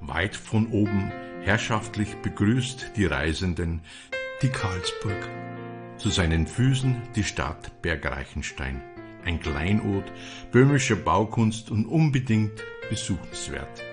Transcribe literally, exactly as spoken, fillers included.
Weit von oben herrschaftlich begrüßt die Reisenden die Karlsburg. Zu seinen Füßen die Stadt Bergreichenstein, ein Kleinod böhmischer Baukunst und unbedingt besuchenswert.